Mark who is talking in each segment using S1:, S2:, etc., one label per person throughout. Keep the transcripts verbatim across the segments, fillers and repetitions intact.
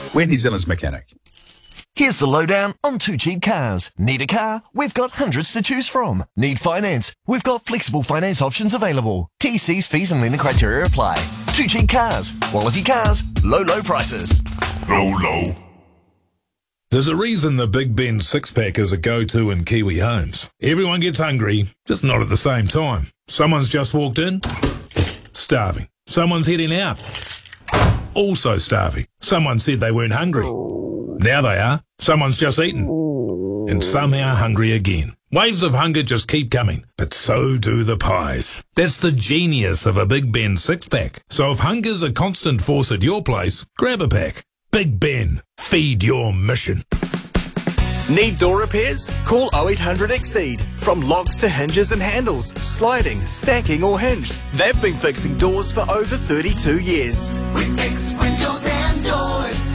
S1: We're New Zealand's mechanic.
S2: Here's the lowdown on Two Cheap Cars. Need a car? We've got hundreds to choose from. Need finance? We've got flexible finance options available. T Cs, fees and lending criteria apply. Two Cheap Cars. Quality cars. Low, low prices.
S3: Low, low. There's a reason the Big Ben six-pack is a go-to in Kiwi homes. Everyone gets hungry, just not at the same time. Someone's just walked in, starving. Someone's heading out, also starving. Someone said they weren't hungry. Now they are. Someone's just eaten, and somehow hungry again. Waves of hunger just keep coming, but so do the pies. That's the genius of a Big Ben six-pack. So if hunger's a constant force at your place, grab a pack. Big Ben, feed your mission.
S4: Need door repairs? Call oh eight hundred Exceed. From locks to hinges and handles, sliding, stacking or hinged. They've been fixing doors for over thirty-two years.
S5: We fix windows and doors.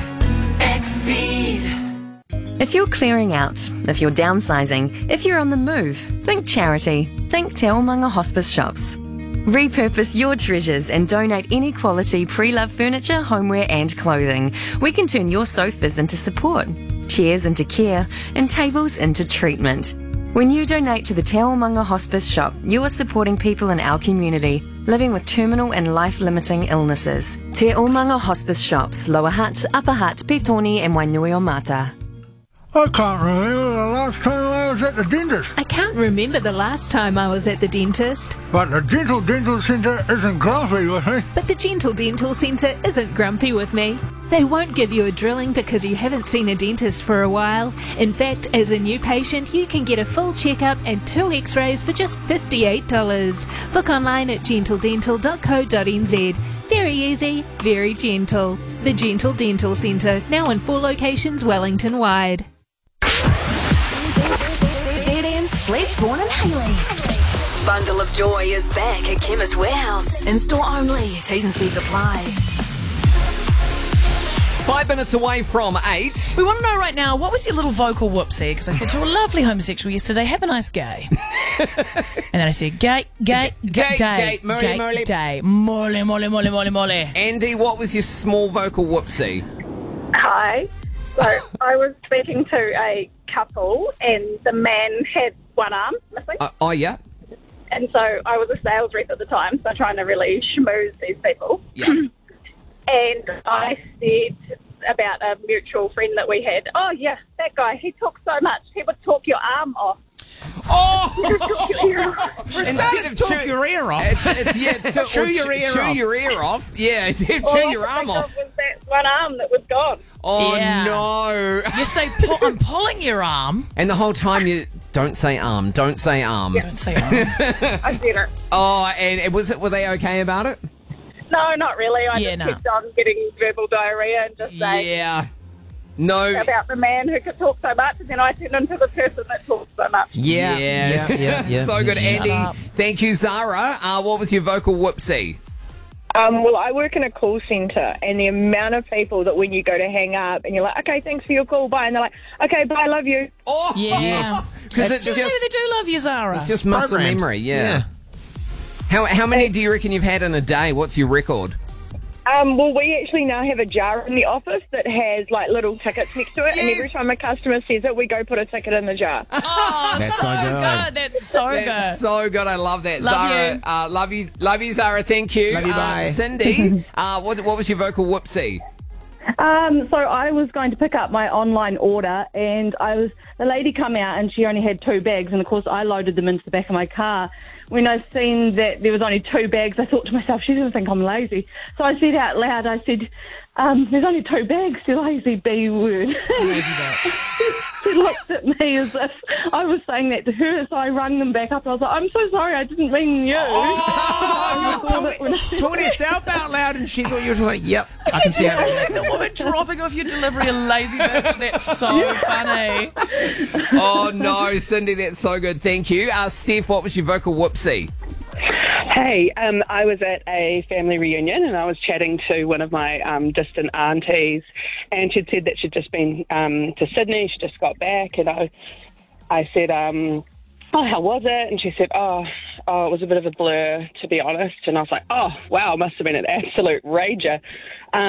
S5: Exceed.
S6: If you're clearing out, if you're downsizing, if you're on the move, think charity. Think Te Omanga Hospice Shops. Repurpose your treasures and donate any quality pre-loved furniture, homeware and clothing. We can turn your sofas into support, chairs into care, and tables into treatment. When you donate to the Te Omanga Hospice Shop, you are supporting people in our community living with terminal and life-limiting illnesses. Te Omanga Hospice Shops, Lower Hutt, Upper Hutt, Petoni and Wainuiomata.
S7: I can't remember the last time I was at the dentist.
S8: I can't remember the last time I was at the dentist.
S7: But the Gentle Dental Centre isn't grumpy with me.
S8: But the Gentle Dental Centre isn't grumpy with me. They won't give you a drilling because you haven't seen a dentist for a while. In fact, as a new patient, you can get a full checkup and two x-rays for just fifty-eight dollars. Book online at gentle dental dot co dot n z. Very easy, very gentle. The Gentle Dental Centre, now in four locations Wellington-wide.
S9: Fleshborn and Haley. Bundle of Joy is back at Chemist Warehouse. In store only. T's and C's apply.
S10: Five minutes away from eight.
S11: We want to know right now, what was your little vocal whoopsie? Because I said to a lovely homosexual yesterday, have a nice gay. And then I said, gay, gay, gay,
S10: gay, mole,
S11: gay,
S10: mole.
S11: day, mole, mole, mole, mole, mole.
S10: Andy, what was your small vocal whoopsie?
S12: Hi. So I was speaking to a couple and the man had one arm missing.
S10: Uh, oh, yeah.
S12: And so I was a sales rep at the time, so trying to really schmooze these people.
S10: Yeah.
S12: And I said about a mutual friend that we had, oh, yeah, that guy, he talks so much, he would talk your arm off.
S10: Oh!
S13: Instead of talk your ear off.
S10: It's, it's, yeah, it's to,
S13: chew your ear
S10: chew
S13: off.
S10: your ear off. Yeah, chew
S12: All
S10: your
S12: I
S10: arm
S12: could
S10: off.
S12: think of was that one arm that was gone.
S10: Oh,
S11: Yeah.
S10: no.
S11: You say, pull, I'm pulling your arm.
S10: And the whole time you don't say arm, don't say arm.
S12: Yeah.
S11: Don't say arm.
S12: I did it.
S10: Oh, and it was it, were they okay about it?
S12: No, not really. I
S11: Yeah,
S12: just
S11: no.
S12: kept on getting verbal diarrhea and just saying
S10: Yeah. No.
S12: about the man who could talk so much, and then I turned into the person that talks so much.
S13: Yeah,
S10: Yes.
S13: yeah, yeah, yeah.
S10: So good.
S11: Shut
S10: Andy,
S11: up.
S10: thank you, Zara. Uh, what was your vocal whoopsie?
S14: Um, well, I work in a call centre, and the amount of people that when you go to hang up and you're like, okay, thanks for your call, bye, and they're like, okay, bye, love you.
S10: Oh,
S11: Yes.
S10: Because
S11: That's
S10: it's
S11: just,
S10: just,
S11: maybe they do love you, Zara.
S10: it's just muscle
S13: programmed.
S10: memory, yeah.
S13: Yeah.
S10: How how many do you reckon you've had in a day? What's your record?
S14: Um, well, we actually now have a jar in the office that has like little tickets next to it,
S10: Yes.
S14: and every time a customer says it, we go put a ticket in the jar.
S11: Oh,
S13: That's
S11: so
S13: so good.
S11: good. That's so
S10: That's
S11: good.
S10: so good. I love that.
S11: Love
S10: Zara,
S11: you.
S10: Uh, love you. Love you, Zara. Thank you.
S13: Love you,
S10: Uh,
S13: bye.
S10: Cindy, uh, what, what was your vocal whoopsie?
S15: Um, so I was going to pick up my online order, and I was the lady come out, and she only had two bags, and of course I loaded them into the back of my car. When I seen that there was only two bags, I thought to myself, she doesn't think I'm lazy. So I said out loud, I said, um, there's only two bags, you lazy B word. She looked at me as if I was saying that to her, so I rung them back up. I was like, I'm so sorry, I didn't mean you.
S13: Oh, you were talking, talking to yourself out loud, and she thought you were talking, yep, I can see how it
S11: The woman dropping off your delivery, a lazy bitch. That's so funny.
S10: Oh, no, Cindy, that's so good. Thank you. Uh, Steph, what was your vocal whoopsie?
S16: Hey, um, I was at a family reunion and I was chatting to one of my um, distant aunties, and she'd said that she'd just been um, to Sydney, she just got back, and I, I said, um, oh, how was it? And she said, oh, oh, it was a bit of a blur, to be honest. And I was like, oh, wow, must have been an absolute rager. Um,